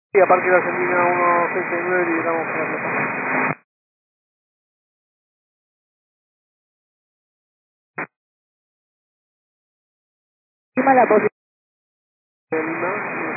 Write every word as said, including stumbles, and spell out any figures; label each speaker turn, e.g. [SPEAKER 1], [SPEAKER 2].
[SPEAKER 1] Y a partir de Argentina uno sesenta y nueve y llegamos para la plata.
[SPEAKER 2] Encima la posición.
[SPEAKER 1] De Lima.